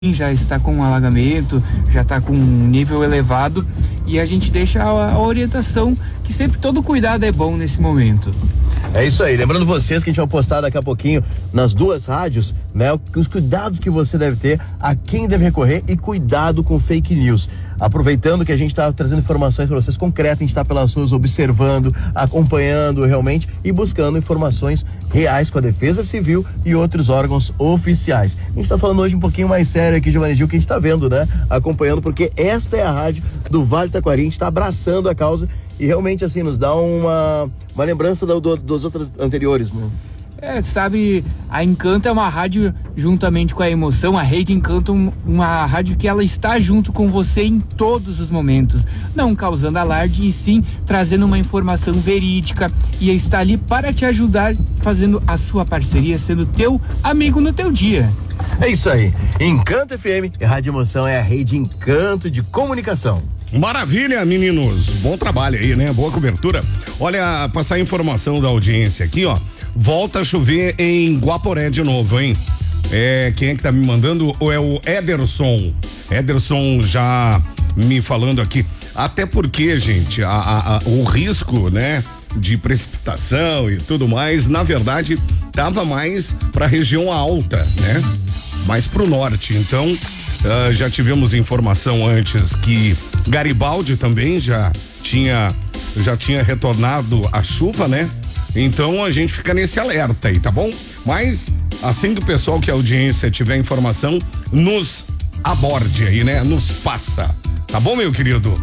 já está com um alagamento, já está com um nível elevado, e a gente deixa a orientação que sempre todo cuidado é bom nesse momento. É isso aí, lembrando vocês que a gente vai postar daqui a pouquinho nas duas rádios, né, os cuidados que você deve ter, a quem deve recorrer e cuidado com fake news. Aproveitando que a gente está trazendo informações para vocês concretas, a gente está pelas ruas observando, acompanhando realmente e buscando informações reais com a Defesa Civil e outros órgãos oficiais. A gente está falando hoje um pouquinho mais sério aqui, Giovanni Gil, que a gente está vendo, né? Acompanhando, porque esta é a rádio do Vale do Taquari, a gente está abraçando a causa e realmente assim nos dá uma lembrança dos outros anteriores, né? Sabe, a Encanto é uma rádio, juntamente com a Emoção, a Rede Encanto, uma rádio que ela está junto com você em todos os momentos, não causando alarde e sim trazendo uma informação verídica, e está ali para te ajudar, fazendo a sua parceria, sendo teu amigo no teu dia. É isso aí, Encanto FM e Rádio Emoção é a Rede Encanto de comunicação. Maravilha, meninos, bom trabalho aí, né? Boa cobertura. Olha, passar a informação da audiência aqui, ó. Volta a chover em Guaporé de novo, hein? Quem é que tá me mandando? Ou é o Ederson? Ederson já me falando aqui. Até porque, gente, o risco, né, de precipitação e tudo mais, na verdade, tava mais pra região alta, né? Mais pro norte. Então, já tivemos informação antes que Garibaldi também já tinha retornado a chuva, né? Então a gente fica nesse alerta aí, tá bom? Mas assim que o pessoal, que a audiência tiver informação, nos aborde aí, né? Nos passa, tá bom, meu querido?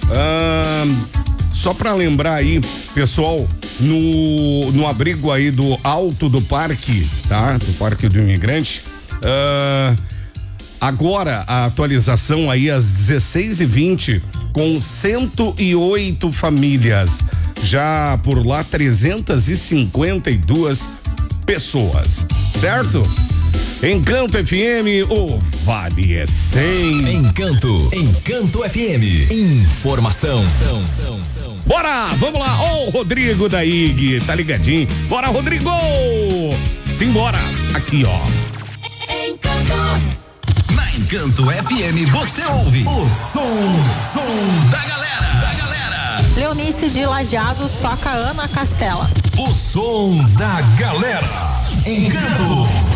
Só pra lembrar aí, pessoal, no abrigo aí do Alto do Parque, tá? Do Parque do Imigrante, agora a atualização aí às 16h20, com 108 famílias. Já por lá 352 pessoas, certo? Encanto FM, o Vale é 100. Encanto FM, informação. Bora, vamos lá, o Rodrigo da IG, tá ligadinho? Bora, Rodrigo! Simbora, aqui ó. Encanto. Na Encanto FM você ouve o som da galera. Leonice de Lajeado toca Ana Castela. O som da galera. Encanto.